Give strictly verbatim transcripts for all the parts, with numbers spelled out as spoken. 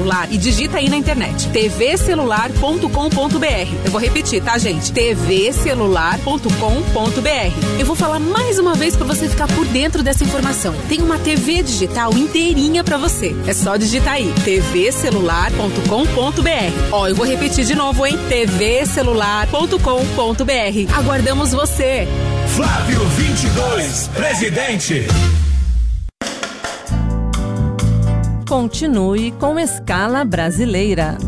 celular e digita aí na internet, t v celular ponto com ponto b r. Eu vou repetir, tá, gente? t v celular ponto com ponto b r. Eu vou falar mais uma vez para você ficar por dentro dessa informação. Tem uma T V digital inteirinha para você. É só digitar aí, t v celular ponto com ponto b r. Ó, eu vou repetir de novo, hein? t v celular ponto com ponto b r. Aguardamos você. Flávio vinte e dois, presidente. Continue com Escala Brasileira.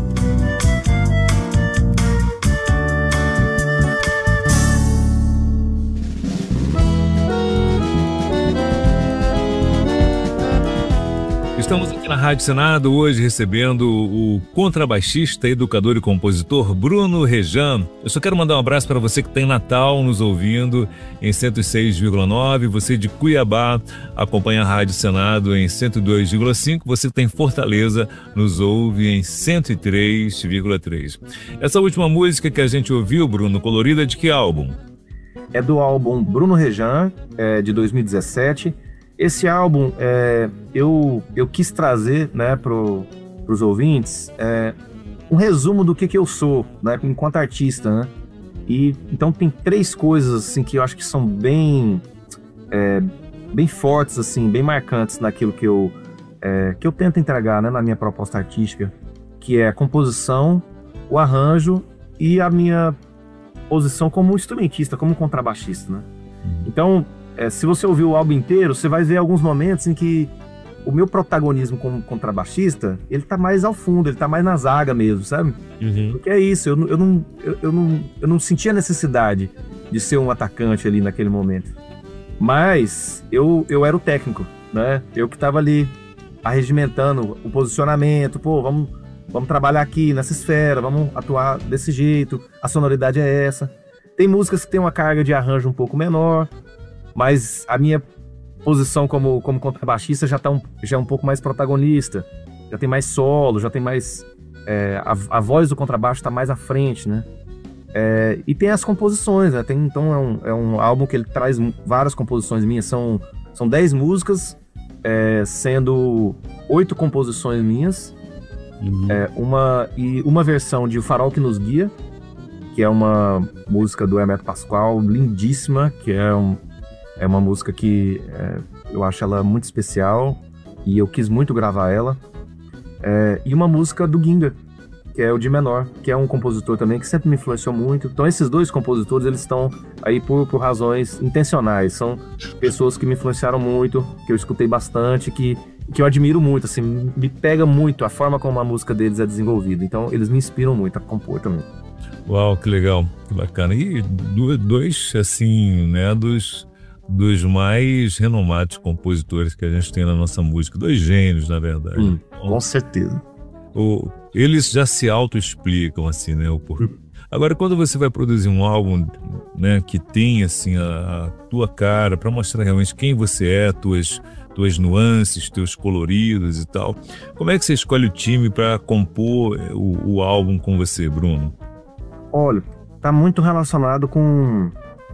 Estamos aqui na Rádio Senado hoje recebendo o contrabaixista, educador e compositor Bruno Rejan. Eu só quero mandar um abraço para você que está em Natal nos ouvindo em cento e seis vírgula nove, você de Cuiabá acompanha a Rádio Senado em cento e dois vírgula cinco, você que está em Fortaleza nos ouve em cento e três vírgula três. Essa última música que a gente ouviu, Bruno, colorida, de que álbum? É do álbum Bruno Rejan, é, de dois mil e dezessete. Esse álbum, é, eu, eu quis trazer, né, para os ouvintes é, um resumo do que, que eu sou, né, enquanto artista, né? E, então tem três coisas assim, que eu acho que são bem, é, bem fortes, assim, bem marcantes naquilo que eu, é, que eu tento entregar, né, na minha proposta artística, que é a composição, o arranjo e a minha posição como instrumentista, como contrabaixista, né? Então, É, se você ouvir o álbum inteiro, você vai ver alguns momentos em que o meu protagonismo como contrabaixista, ele tá mais ao fundo, ele tá mais na zaga mesmo, sabe? Uhum. Porque é isso, eu, eu, não, eu, eu, não, eu não sentia necessidade de ser um atacante ali naquele momento. Mas eu, eu era o técnico, né? Eu que tava ali arregimentando o posicionamento, pô, vamos, vamos trabalhar aqui nessa esfera, vamos atuar desse jeito, a sonoridade é essa. Tem músicas que tem uma carga de arranjo um pouco menor, mas a minha posição como, como contrabaixista já, tá um, já é um pouco mais protagonista, já tem mais solo, já tem mais... É, a, a voz do contrabaixo está mais à frente, né? É, e tem as composições, né? Tem, então é um, é um álbum que ele traz várias composições minhas, são, são dez músicas, é, sendo oito composições minhas, uhum. é, uma, e uma versão de O Farol que Nos Guia, que é uma música do Hermeto Pascoal, lindíssima, que é um É uma música que é, eu acho ela muito especial e eu quis muito gravar ela. É, e uma música do Ginga, que é o Di menor, que é um compositor também que sempre me influenciou muito. Então esses dois compositores, eles estão aí por, por razões intencionais. São pessoas que me influenciaram muito, que eu escutei bastante, que, que eu admiro muito, assim, me pega muito a forma como a música deles é desenvolvida. Então eles me inspiram muito a compor também. Uau, que legal, que bacana. E dois, assim, né, dos... dos mais renomados compositores que a gente tem na nossa música, dois gênios, na verdade. Hum, com certeza. O, eles já se auto-explicam, assim, né? O porquê. Agora, quando você vai produzir um álbum, né, que tem, assim, a, a tua cara, para mostrar realmente quem você é, tuas, tuas nuances, teus coloridos e tal, como é que você escolhe o time para compor o, o álbum com você, Bruno? Olha, tá muito relacionado com...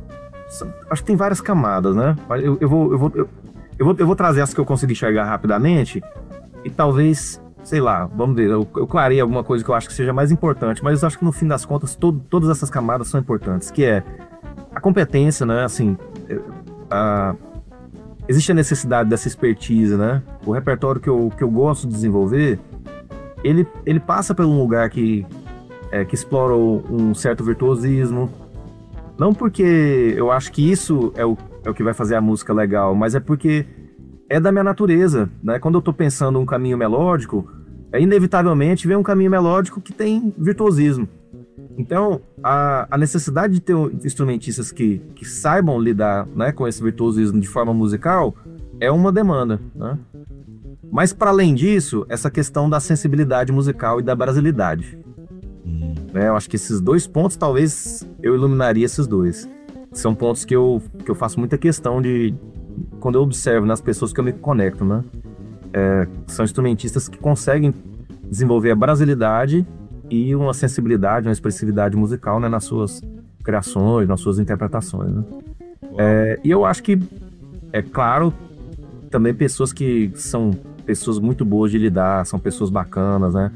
Acho que tem várias camadas, né? Eu, eu, vou, eu, vou, eu, eu, vou, eu vou trazer as que eu consegui enxergar rapidamente e talvez, sei lá, vamos ver, eu, eu clarei alguma coisa que eu acho que seja mais importante, mas eu acho que no fim das contas todo, todas essas camadas são importantes, que é a competência, né? Assim, a, existe a necessidade dessa expertise, né? O repertório que eu, que eu gosto de desenvolver, ele, ele passa por um lugar que, é, que explora um certo virtuosismo. Não porque eu acho que isso é o, é o que vai fazer a música legal, mas é porque é da minha natureza, né? Quando eu tô pensando um caminho melódico, é inevitavelmente vem um caminho melódico que tem virtuosismo. Então, a, a necessidade de ter instrumentistas que, que saibam lidar, né, com esse virtuosismo de forma musical é uma demanda, né? Mas, para além disso, essa questão da sensibilidade musical e da brasilidade. Né, eu acho que esses dois pontos, talvez eu iluminaria esses dois. São pontos que eu, que eu faço muita questão de... Quando eu observo nas pessoas que eu me conecto, né? É, são instrumentistas que conseguem desenvolver a brasilidade e uma sensibilidade, uma expressividade musical, né, nas suas criações, nas suas interpretações, né? É, e eu acho que, é claro, também pessoas que são pessoas muito boas de lidar, são pessoas bacanas, né?